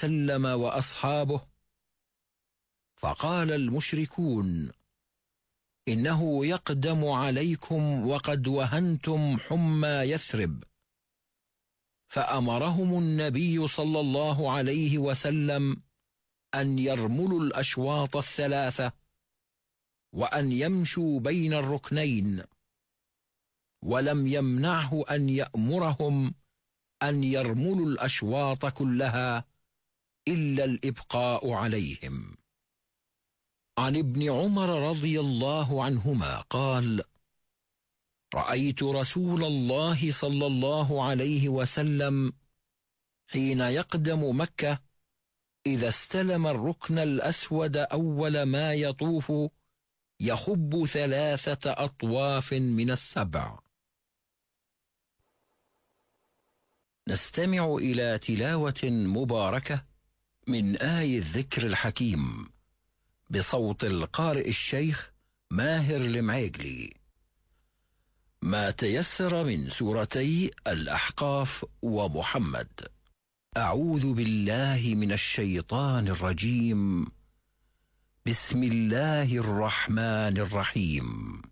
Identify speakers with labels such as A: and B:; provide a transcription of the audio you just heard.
A: وسلم وأصحابه، فقال المشركون: إنه يقدم عليكم وقد وهنتم حمى يثرب. فأمرهم النبي صلى الله عليه وسلم أن يرملوا الأشواط الثلاثة، وأن يمشوا بين الركنين، ولم يمنعه أن يأمرهم أن يرملوا الأشواط كلها إلا الإبقاء عليهم. عن ابن عمر رضي الله عنهما قال: رأيت رسول الله صلى الله عليه وسلم حين يقدم مكة إذا استلم الركن الأسود أول ما يطوف يخب 3 أطواف من 7. نستمع إلى تلاوة مباركة من آي الذكر الحكيم بصوت القارئ الشيخ ماهر المعيقلي. ما تيسر من سورتي الأحقاف ومحمد. أعوذ بالله من الشيطان الرجيم. بسم الله الرحمن الرحيم.